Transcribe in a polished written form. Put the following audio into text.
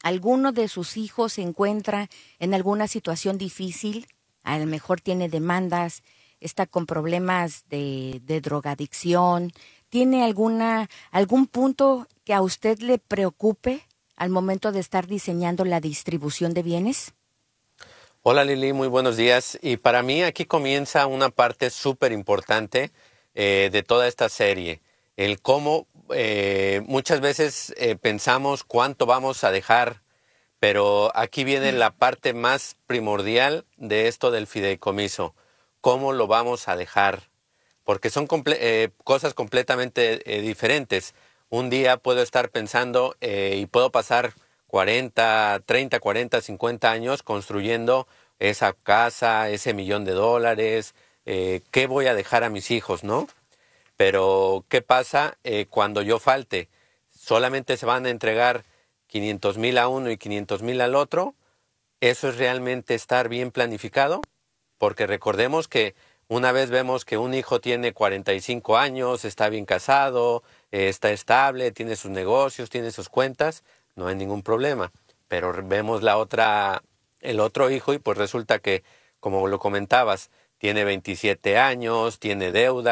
alguno de sus hijos se encuentra en alguna situación difícil, a lo mejor tiene demandas, está con problemas de drogadicción, ¿tiene algún punto que a usted le preocupe al momento de estar diseñando la distribución de bienes? Hola Lili, muy buenos días. Y para mí aquí comienza una parte súper importante de toda esta serie. El cómo muchas veces pensamos cuánto vamos a dejar, pero aquí viene la parte más primordial de esto del fideicomiso. ¿Cómo lo vamos a dejar? Porque son cosas completamente diferentes. Un día puedo estar pensando y puedo pasar 50 años construyendo esa casa, ese $1,000,000, ¿qué voy a dejar a mis hijos, no? Pero, ¿qué pasa cuando yo falte? ¿Solamente se van a entregar 500,000 a uno y 500,000 al otro? ¿Eso es realmente estar bien planificado? Porque recordemos que una vez vemos que un hijo tiene 45 años, está bien casado, está estable, tiene sus negocios, tiene sus cuentas, no hay ningún problema. Pero vemos el otro hijo y pues resulta que, como lo comentabas, tiene 27 años, tiene deuda.